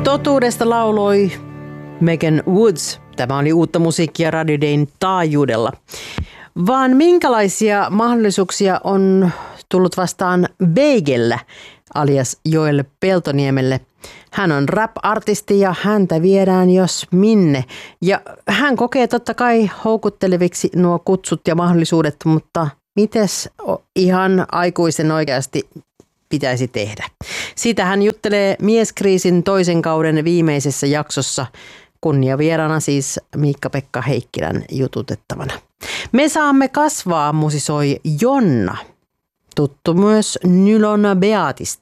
Totuudesta lauloi Megan Woods. Tämä oli uutta musiikkia Radio Dayn taajuudella. Vaan minkälaisia mahdollisuuksia on tullut vastaan Beigellä alias Joel Peltoniemelle? Hän on rap-artisti ja häntä viedään jos minne. Ja hän kokee totta kai houkutteleviksi nuo kutsut ja mahdollisuudet, mutta mites ihan aikuisen oikeasti pitäisi tehdä? Siitä hän juttelee Mieskriisin toisen kauden viimeisessä jaksossa. Kunniavieraana siis Miikka-Pekka Heikkilän jututettavana. Me saamme kasvaa, musisoi Jonna. Tuttu myös Nylon Beatista.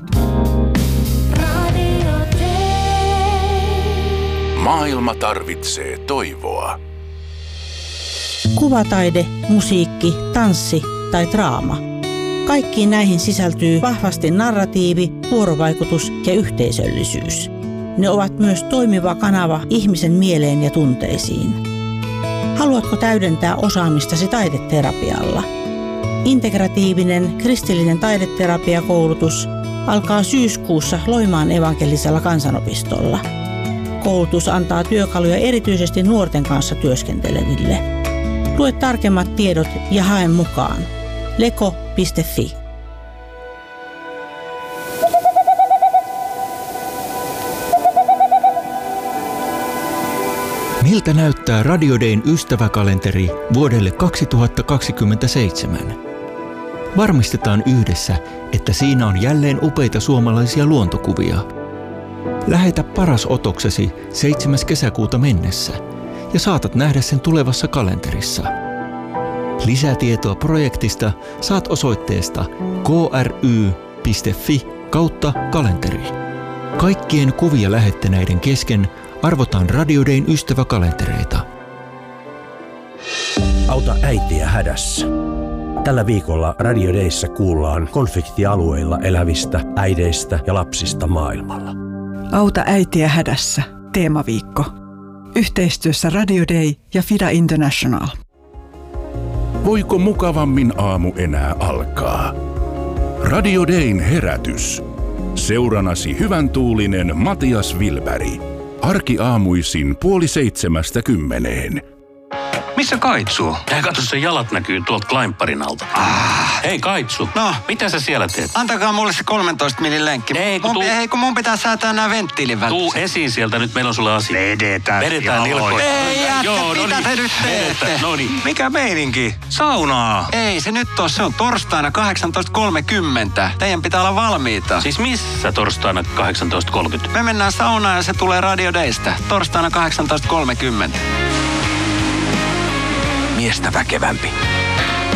Maailma tarvitsee toivoa. Kuvataide, musiikki, tanssi tai draama. Kaikkiin näihin sisältyy vahvasti narratiivi, vuorovaikutus ja yhteisöllisyys. Ne ovat myös toimiva kanava ihmisen mieleen ja tunteisiin. Haluatko täydentää osaamistasi taideterapialla? Integratiivinen kristillinen taideterapiakoulutus alkaa syyskuussa Loimaan evankelisella kansanopistolla. Koulutus antaa työkaluja erityisesti nuorten kanssa työskenteleville. Lue tarkemmat tiedot ja hae mukaan. leko.fi. Miltä näyttää Radio Dayn ystäväkalenteri vuodelle 2027? Varmistetaan yhdessä, että siinä on jälleen upeita suomalaisia luontokuvia. Lähetä paras otoksesi 7. kesäkuuta mennessä ja saatat nähdä sen tulevassa kalenterissa. Lisätietoa projektista saat osoitteesta kry.fi/kalenteri. Kaikkien kuvia lähettäneiden kesken arvotaan Radio Dayn ystäväkalentereita. Auta äitiä hädässä. Tällä viikolla Radio Dayssä kuullaan konfliktialueilla elävistä äideistä ja lapsista maailmalla. Auta äitiä hädässä. Teemaviikko. Yhteistyössä Radio Day ja FIDA International. Voiko mukavammin aamu enää alkaa? Radio Dayn herätys. Seuranasi hyvän tuulinen Matias Wilberg. Arkiaamuisin 6:30. Missä Kaitsu? Kato, sen jalat näkyy tuolta Kleinparin alta. Hei Kaitsu, No? mitä sä siellä teet? Antakaa mulle se 13 millin lenkki. Kun mun pitää säätää nää venttiilin välissä. Tuu esiin sieltä, nyt meillä on sulle asia. Vedetään nilkoja. Ei jätkä, mitä te nyt teette? No niin. Mikä meininki? Saunaa. Ei se nyt oo, se on torstaina 18.30. Teidän pitää olla valmiita. Siis missä torstaina 18.30? Me mennään saunaan ja se tulee Radio Daystä. Torstaina 18.30. Miestä väkevämpi.